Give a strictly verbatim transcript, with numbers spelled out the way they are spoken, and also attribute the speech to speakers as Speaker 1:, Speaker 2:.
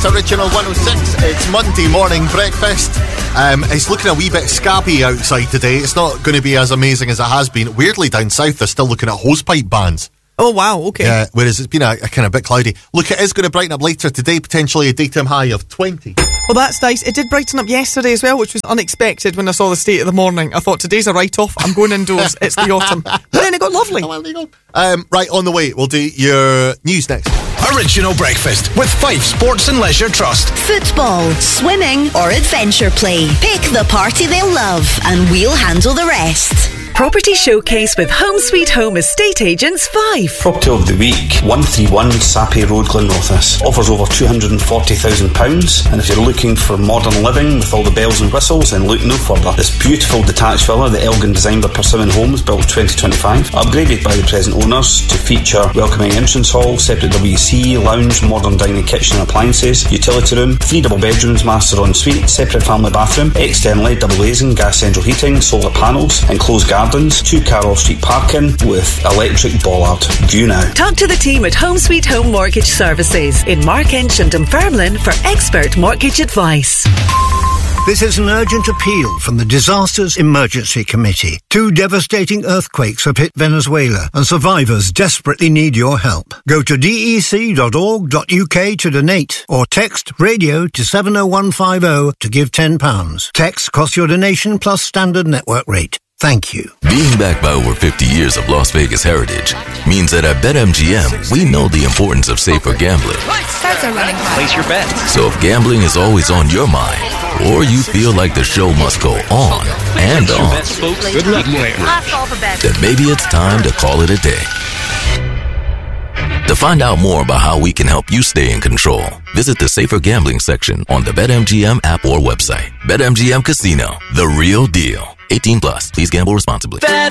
Speaker 1: It's Original one oh six. It's Monday morning breakfast. Um, it's looking a wee bit scabby outside today. It's not going to be as amazing as it has been. Weirdly, down south, they're still looking at hosepipe bans.
Speaker 2: Oh, wow, okay.
Speaker 1: Yeah, whereas it's been a, a kind of bit cloudy. Look, it is going to brighten up later today, potentially a daytime high of twenty.
Speaker 2: Well, that's nice. It did brighten up yesterday as well, which was unexpected when I saw the state of the morning. I thought, today's a write-off. I'm going indoors. It's the autumn. But then it got lovely.
Speaker 1: Oh, well, there you go. Um, right, on the way, we'll do your news next.
Speaker 3: Original Breakfast with Fife Sports and Leisure Trust.
Speaker 4: Football, swimming or adventure play. Pick the party they'll love and we'll handle the rest.
Speaker 5: Property Showcase with Home Sweet Home Estate Agents Fife.
Speaker 6: Property of the week, one thirty-one Sappy Road, Glenrothes. Offers over two hundred forty thousand pounds, and if you're looking for modern living with all the bells and whistles, then look no further. This beautiful detached villa, the Elgin designed by Persimmon Homes, built twenty twenty-five, upgraded by the present owners to feature welcoming entrance hall, separate W C, lounge, modern dining kitchen and appliances, utility room, three double bedrooms, master ensuite, separate family bathroom, externally double glazing, gas central heating, solar panels, enclosed gardens, two car off-street parking with electric bollard. View now.
Speaker 5: Talk to the team at Home Sweet Home Mortgage Services in Markinch and Dunfermline for expert mortgage advice.
Speaker 7: This is an urgent appeal from the Disasters Emergency Committee. Two devastating earthquakes have hit Venezuela and survivors desperately need your help. Go to d e c dot org dot u k to donate or text radio to seven oh one five oh to give ten pounds. Text costs your donation plus standard network rate. Thank you.
Speaker 8: Being backed by over fifty years of Las Vegas heritage means that at BetMGM, we know the importance of safer gambling.
Speaker 9: Starts are running high. Place your bet.
Speaker 8: So if gambling is always on your mind, or you feel like the show must go on and on,
Speaker 9: Good luck, player.
Speaker 8: then maybe it's time to call it a day. To find out more about how we can help you stay in control, visit the Safer Gambling section on the BetMGM app or website. BetMGM Casino, the real deal. eighteen plus. Please gamble responsibly.
Speaker 10: Bet